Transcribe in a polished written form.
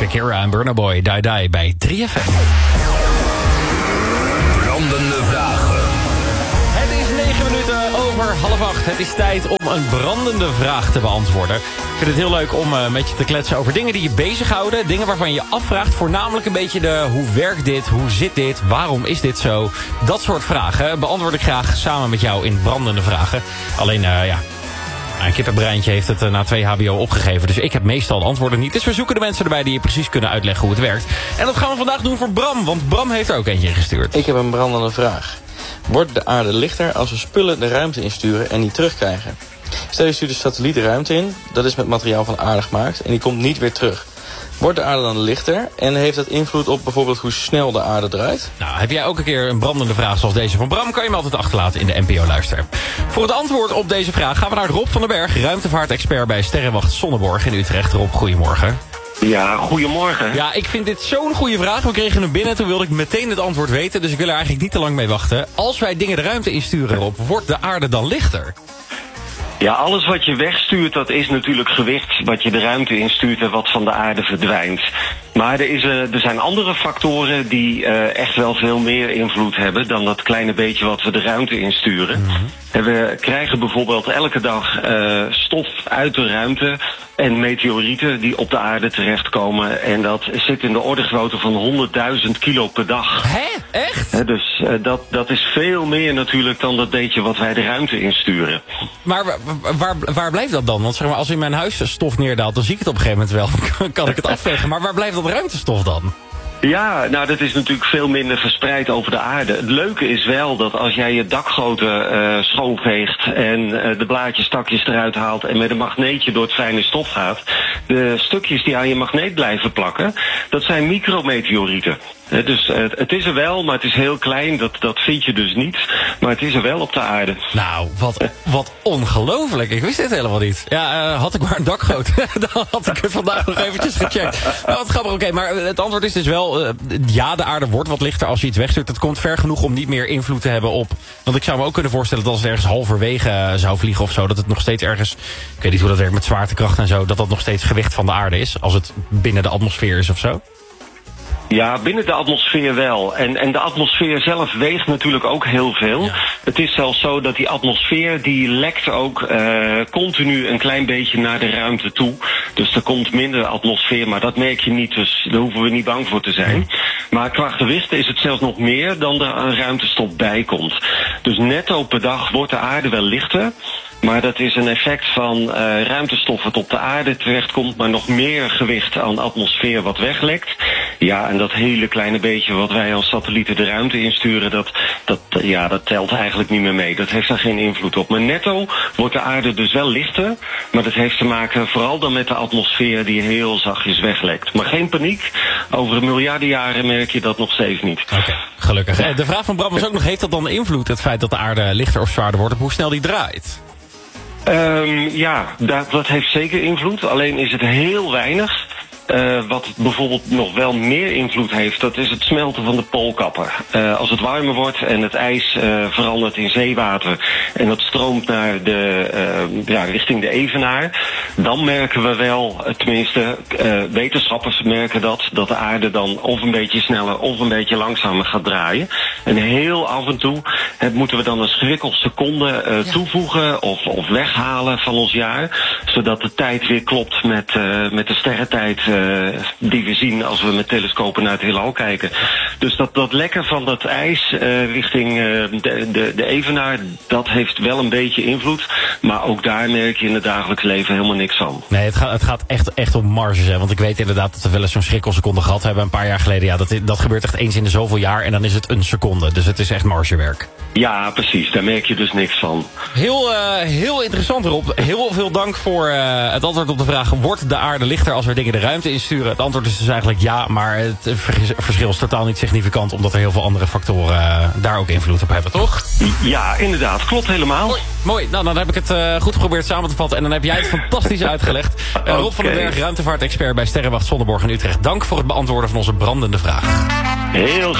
Shakira en Burna Boy, Die Die bij 3FM. Brandende vragen. Het is 9 minuten over 7:30. Het is tijd om een brandende vraag te beantwoorden. Ik vind het heel leuk om met je te kletsen over dingen die je bezighouden. Dingen waarvan je je afvraagt. Voornamelijk een beetje de hoe werkt dit, hoe zit dit, waarom is dit zo? Dat soort vragen beantwoord ik graag samen met jou in brandende vragen. Alleen, een kippenbreintje heeft het na 2 hbo opgegeven. Dus ik heb meestal de antwoorden niet. Dus we zoeken de mensen erbij die je precies kunnen uitleggen hoe het werkt. En dat gaan we vandaag doen voor Bram. Want Bram heeft er ook eentje ingestuurd. Ik heb een brandende vraag. Wordt de aarde lichter als we spullen de ruimte insturen en niet terugkrijgen? Stel je stuurt een satelliet de ruimte in. Dat is met materiaal van aarde gemaakt. En die komt niet weer terug. Wordt de aarde dan lichter? En heeft dat invloed op bijvoorbeeld hoe snel de aarde draait? Nou, heb jij ook een keer een brandende vraag zoals deze van Bram? Kan je hem altijd achterlaten in de NPO-luisterapp. Voor het antwoord op deze vraag gaan we naar Rob van den Berg, ruimtevaartexpert bij Sterrenwacht Sonneborg in Utrecht. Rob, goedemorgen. Ja, goedemorgen. Ja, ik vind dit zo'n goede vraag. We kregen hem binnen, toen wilde ik meteen het antwoord weten. Dus ik wil er eigenlijk niet te lang mee wachten. Als wij dingen de ruimte insturen, Rob, wordt de aarde dan lichter? Ja, alles wat je wegstuurt, dat is natuurlijk gewicht wat je de ruimte instuurt en wat van de aarde verdwijnt. Maar er zijn andere factoren die echt wel veel meer invloed hebben dan dat kleine beetje wat we de ruimte insturen. Mm-hmm. En we krijgen bijvoorbeeld elke dag stof uit de ruimte en meteorieten die op de aarde terechtkomen. En dat zit in de ordegrootte van 100.000 kilo per dag. Hè? Echt? Dus dat is veel meer natuurlijk dan dat beetje wat wij de ruimte insturen. Maar waar blijft dat dan? Want zeg maar, als in mijn huis stof neerdaalt, dan zie ik het op een gegeven moment wel. Kan ik het afvegen. Maar waar blijft dat ruimtestof dan? Ja, nou dat is natuurlijk veel minder verspreid over de aarde. Het leuke is wel dat als jij je dakgoten schoonveegt en de blaadjes, takjes eruit haalt en met een magneetje door het fijne stof gaat, de stukjes die aan je magneet blijven plakken, dat zijn micrometeorieten. Dus het is er wel, maar het is heel klein. Dat vind je dus niet. Maar het is er wel op de aarde. Nou, wat ongelooflijk. Ik wist dit helemaal niet. Ja, had ik maar een dakgoot. Dan had ik het vandaag nog eventjes gecheckt. Nou, wat grappig. Oké, maar het antwoord is dus wel, ja, de aarde wordt wat lichter als je iets wegstuurt. Het komt ver genoeg om niet meer invloed te hebben op. Want ik zou me ook kunnen voorstellen dat als het ergens halverwege zou vliegen of zo, dat het nog steeds ergens, ik weet niet hoe dat werkt met zwaartekracht en zo, dat nog steeds gewicht van de aarde is. Als het binnen de atmosfeer is of zo. Ja, binnen de atmosfeer wel. En de atmosfeer zelf weegt natuurlijk ook heel veel. Ja. Het is zelfs zo dat die atmosfeer, die lekt ook continu een klein beetje naar de ruimte toe. Dus er komt minder atmosfeer, maar dat merk je niet. Dus daar hoeven we niet bang voor te zijn. Maar qua gewicht is het zelfs nog meer dan er ruimtestof bij komt. Dus netto per dag wordt de aarde wel lichter. Maar dat is een effect van ruimtestof wat op de aarde terechtkomt, maar nog meer gewicht aan atmosfeer wat weglekt. Ja, en dat hele kleine beetje wat wij als satellieten de ruimte insturen, dat telt eigenlijk niet meer mee. Dat heeft daar geen invloed op. Maar netto wordt de aarde dus wel lichter, maar dat heeft te maken vooral dan met de atmosfeer die heel zachtjes weglekt. Maar geen paniek, over miljarden jaren merk je dat nog steeds niet. Oké, gelukkig. De vraag van Bram was ook nog, heeft dat dan invloed, het feit dat de aarde lichter of zwaarder wordt, op hoe snel die draait? Ja, dat heeft zeker invloed. Alleen is het heel weinig. Wat bijvoorbeeld nog wel meer invloed heeft, dat is het smelten van de poolkappen. Als het warmer wordt en het ijs verandert in zeewater en dat stroomt naar richting de evenaar, dan merken we wel, tenminste wetenschappers merken dat de aarde dan of een beetje sneller of een beetje langzamer gaat draaien. En heel af en toe moeten we dan een schrikkelseconde toevoegen of weghalen van ons jaar, zodat de tijd weer klopt met de sterrentijd die we zien als we met telescopen naar het heelal kijken. Dus dat lekken van dat ijs richting de evenaar, dat heeft wel een beetje invloed. Maar ook daar merk je in het dagelijks leven helemaal niks van. Nee, het gaat echt om marges. Hè? Want ik weet inderdaad dat we wel eens zo'n schrikkelseconde gehad hebben een paar jaar geleden. Ja, dat gebeurt echt eens in de zoveel jaar en dan is het een seconde. Dus het is echt margewerk. Ja, precies. Daar merk je dus niks van. Heel interessant, Rob. Heel veel dank voor het antwoord op de vraag, wordt de aarde lichter als we dingen de ruimte insturen? Het antwoord is dus eigenlijk ja, maar het verschil is totaal niet significant, omdat er heel veel andere factoren daar ook invloed op hebben, toch? Ja, inderdaad. Klopt helemaal. Mooi. Nou, dan heb ik het goed geprobeerd samen te vatten en dan heb jij het fantastisch uitgelegd. Rob van den Berg, ruimtevaartexpert bij Sterrenwacht Sonneborg in Utrecht. Dank voor het beantwoorden van onze brandende vraag. Heel